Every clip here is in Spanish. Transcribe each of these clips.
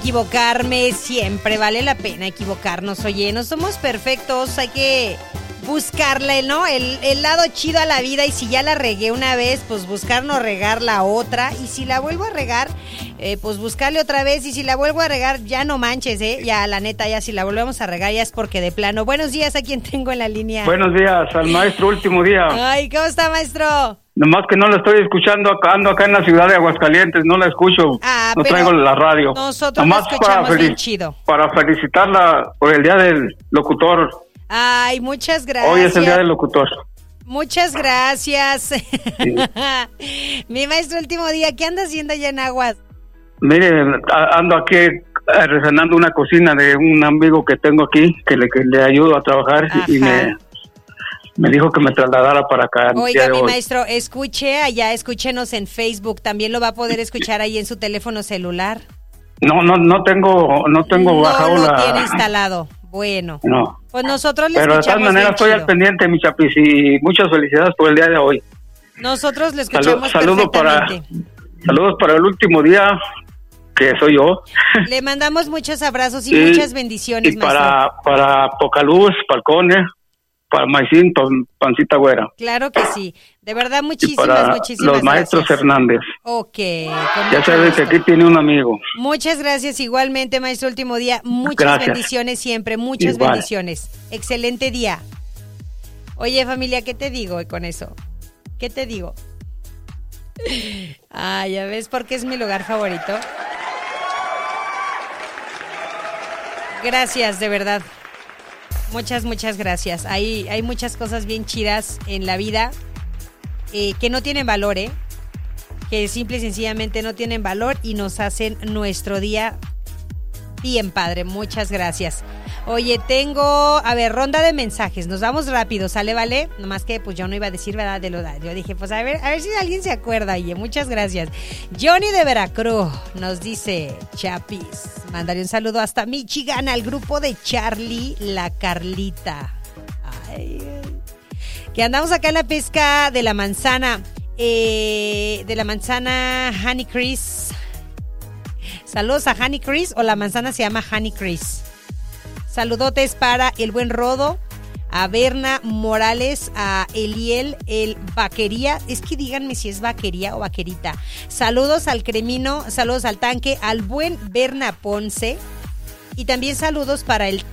equivocarme, siempre vale la pena equivocarnos. Oye, no somos perfectos, hay que buscarle, ¿no? El lado chido a la vida, y si ya la regué una vez, pues buscar no regar la otra, y si la vuelvo a regar, pues buscarle otra vez, y si la vuelvo a regar, ya no manches, ya la neta, ya si la volvemos a regar, ya es porque de plano. Buenos días, ¿a quién tengo en la línea? Buenos días, al maestro Último Día. Ay, ¿cómo está, maestro? Nomás que no la estoy escuchando, ando acá en la ciudad de Aguascalientes, no la escucho, no traigo la radio. Nosotros la escuchamos bien chido. Para felicitarla por el Día del Locutor. Ay, muchas gracias. Hoy es el Día del Locutor. Muchas gracias. Sí. Mi maestro Último Día, ¿qué anda haciendo allá en Aguas? Mire, ando aquí resanando una cocina de un amigo que tengo aquí, que le ayudo a trabajar. Ajá. Y me dijo que me trasladara para acá. Oiga, mi maestro, escúchenos en Facebook, también lo va a poder escuchar ahí en su teléfono celular. No tengo bajado la... No lo tiene instalado. Bueno, no. Pues nosotros le escuchamos. Pero de todas maneras estoy al pendiente, mi Chapis, y muchas felicidades por el día de hoy. Nosotros le escuchamos saludos para el Último Día, que soy yo. Le mandamos muchos abrazos y muchas bendiciones, y para Pocaluz, Falcone, para Maicín, Pancita Güera. Claro que sí. De verdad, muchísimas los maestros gracias. Hernández. Ok. Ya sabes que aquí tiene un amigo. Muchas gracias igualmente, maestro Último Día. Muchas bendiciones siempre, muchas bendiciones. Excelente día. Oye, familia, ¿qué te digo con eso? ¿Qué te digo? Ya ves por qué es mi lugar favorito. Gracias, de verdad. Muchas gracias. Hay muchas cosas bien chidas en la vida que no tienen valor, que simple y sencillamente no tienen valor y nos hacen nuestro día bien padre. Muchas gracias. Oye, tengo, ronda de mensajes. Nos vamos rápido, ¿sale, vale? Nomás que pues yo no iba a decir, ¿verdad? Yo dije, pues a ver si alguien se acuerda. Oye, muchas gracias. Johnny de Veracruz nos dice, Chapis, mandaré un saludo hasta Michigan al grupo de Charlie La Carlita. Ay, que andamos acá en la pesca de la manzana. Honey Chris. Saludos a Honey Chris, o la manzana se llama Honey Chris. Saludotes para el buen Rodo, a Berna Morales, a Eliel, el Vaquería. Es que díganme si es Vaquería o Vaquerita. Saludos al Cremino, saludos al Tanque, al buen Berna Ponce. Y también saludos para el...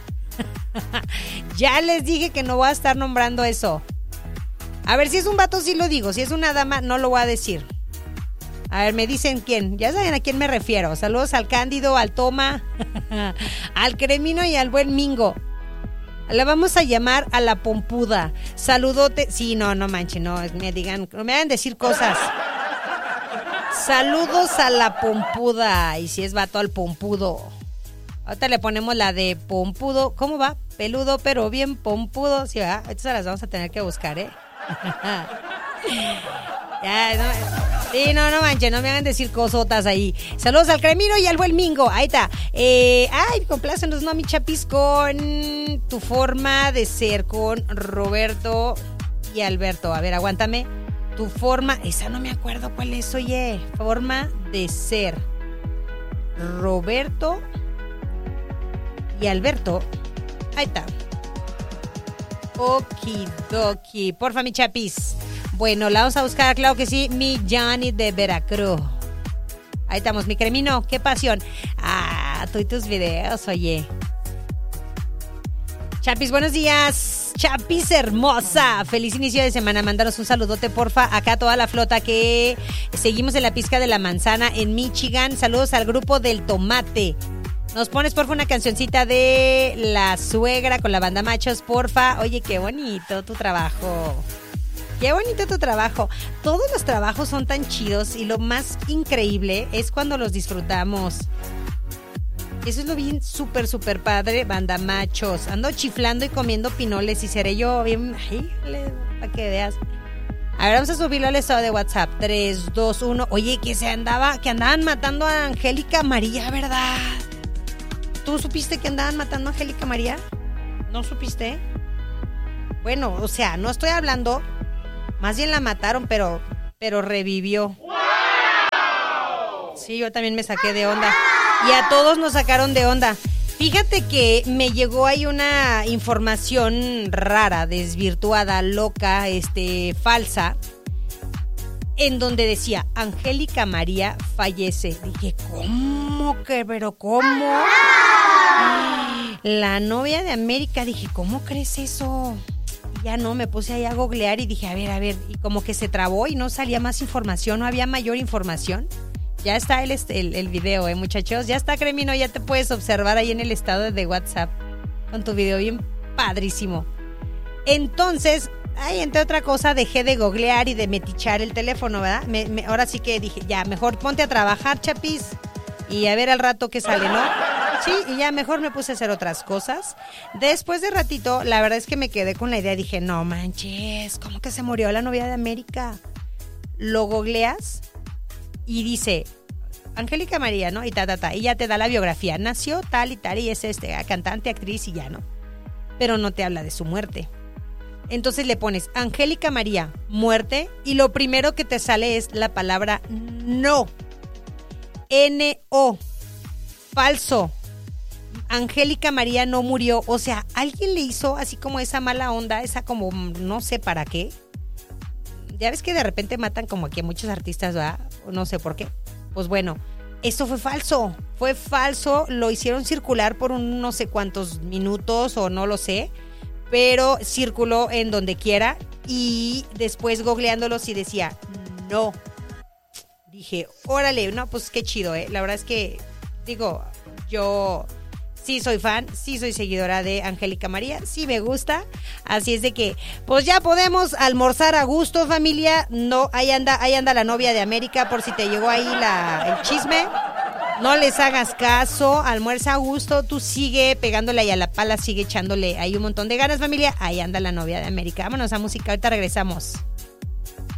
Ya les dije que no voy a estar nombrando eso. A ver, si es un vato sí lo digo, si es una dama no lo voy a decir. A ver, me dicen quién. Ya saben a quién me refiero. Saludos al Cándido, al Toma, al Cremino y al buen Mingo. La vamos a llamar a la Pompuda. Saludote. Sí, no manchen, no me hagan decir cosas. Saludos a la Pompuda. Y si es vato, al Pompudo. Ahorita le ponemos la de Pompudo. ¿Cómo va? Peludo, pero bien pompudo. Sí, ¿verdad? Estas las vamos a tener que buscar, Ya, no manches, no me hagan decir cosotas ahí. Saludos al Cremino y al buen Mingo. Ahí está. Complácenos, ¿no, mi Chapis? Con Tu Forma de Ser, con Roberto y Alberto. A ver, aguántame. Tu Forma, esa no me acuerdo cuál es, oye. Forma de Ser. Roberto y Alberto. Ahí está. Okidoki. Porfa, mi Chapis. Bueno, la vamos a buscar, claro que sí, mi Johnny de Veracruz. Ahí estamos, mi Cremino, qué pasión. Tú y tus videos, oye. Chapis, buenos días. Chapis hermosa, feliz inicio de semana. Mándanos un saludote, porfa, acá a toda la flota que seguimos en la pizca de la manzana en Michigan. Saludos al grupo del Tomate. Nos pones, porfa, una cancioncita de La Suegra con la banda Machos, porfa. Oye, qué bonito tu trabajo. Qué bonito tu trabajo. Todos los trabajos son tan chidos y lo más increíble es cuando los disfrutamos. Eso es lo bien súper padre, banda Machos. Ando chiflando y comiendo pinoles y seré yo bien... para que veas. A ver, vamos a subirlo al estado de WhatsApp. 3, 2, 1. Oye, que andaban matando a Angélica María, ¿verdad? ¿Tú supiste que andaban matando a Angélica María? ¿No supiste? Bueno, o sea, no estoy hablando... Más bien la mataron, pero revivió. ¡Wow! Sí, yo también me saqué de onda. Y a todos nos sacaron de onda. Fíjate que me llegó ahí una información rara, desvirtuada, loca, falsa, en donde decía, Angélica María fallece. Dije, ¿cómo que? ¿Pero cómo? La novia de América. Dije, ¿cómo crees eso? Ya no, me puse ahí a googlear y dije, a ver, y como que se trabó y no salía más información, no había mayor información. Ya está el video, muchachos. Ya está, Cremino, ya te puedes observar ahí en el estado de WhatsApp con tu video bien padrísimo. Entonces, entre otra cosa, dejé de googlear y de metichar el teléfono, ¿verdad? Ahora sí que dije, ya, mejor ponte a trabajar, Chapis, y a ver al rato qué sale, ¿no? Sí, y ya mejor me puse a hacer otras cosas. Después de ratito, la verdad es que me quedé con la idea. Dije, no manches, ¿cómo que se murió la novia de América? Lo googleas y dice, Angélica María, ¿no? Y y ya te da la biografía. Nació tal y es cantante, actriz y ya, ¿no? Pero no te habla de su muerte. Entonces le pones Angélica María, muerte, y lo primero que te sale es la palabra no. N-O. Falso. Angélica María no murió. O sea, alguien le hizo así como esa mala onda, esa como no sé para qué. Ya ves que de repente matan como aquí a muchos artistas, ¿verdad? No sé por qué. Pues bueno, esto fue falso, lo hicieron circular por no sé cuántos minutos o no lo sé, pero circuló en donde quiera y después googleándolos y decía, no. Dije, órale, no, pues qué chido, La verdad es que, digo, yo sí soy fan, sí soy seguidora de Angélica María, sí me gusta, así es de que, pues ya podemos almorzar a gusto, familia. No, ahí anda la novia de América, por si te llegó ahí el chisme. No les hagas caso, almuerza a gusto, tú sigue pegándole ahí a la pala, sigue echándole ahí un montón de ganas, familia. Ahí anda la novia de América. Vámonos a música, ahorita regresamos.